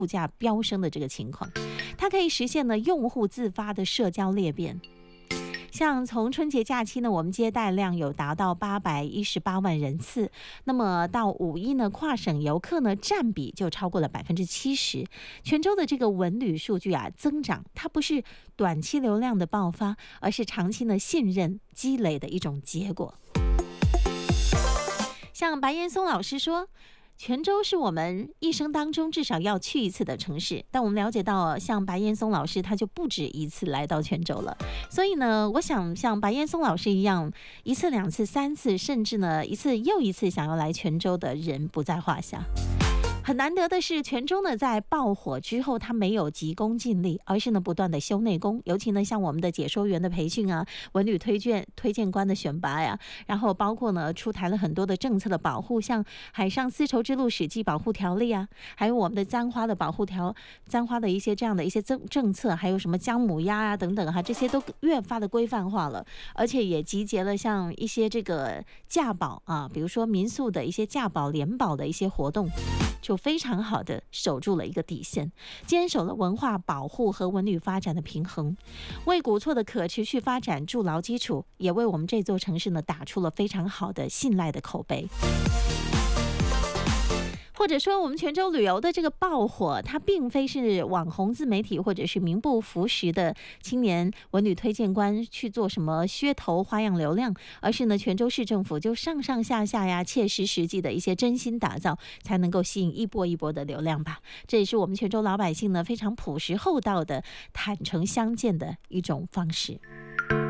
物价飙升的这个情况，它可以实现呢用户自发的社交裂变。像从春节假期呢，我们接待量有达到818万人次，那么到五一呢，跨省游客呢占比就超过了70%。泉州的这个文旅数据啊增长，它不是短期流量的爆发，而是长期的信任积累的一种结果。像白岩松老师说，泉州是我们一生当中至少要去一次的城市，但我们了解到，像白岩松老师他就不止一次来到泉州了。所以呢，我想像白岩松老师一样，一次、两次、三次，甚至呢一次又一次想要来泉州的人不在话下。很难得的是，泉州呢在爆火之后，它没有急功近利，而是呢不断的修内功。尤其呢像我们的解说员的培训啊，文旅推荐官的选拔呀，然后包括呢出台了很多的政策的保护，像海上丝绸之路史迹保护条例啊，还有我们的簪花的保护簪花的一些这样的一些政策，还有什么姜母鸭啊等等哈，这些都越发的规范化了，而且也集结了像一些这个价保啊，比如说民宿的一些价保联保的一些活动。就非常好的守住了一个底线，坚守了文化保护和文旅发展的平衡，为古厝的可持续发展筑牢基础，也为我们这座城市呢打出了非常好的信赖的口碑。或者说我们泉州旅游的这个爆火，它并非是网红自媒体或者是名不符实的青年文旅推荐官去做什么噱头花样流量，而是呢泉州市政府就上上下下呀切实实际的一些真心打造，才能够吸引一波一波的流量吧。这也是我们泉州老百姓呢非常朴实厚道的坦诚相见的一种方式。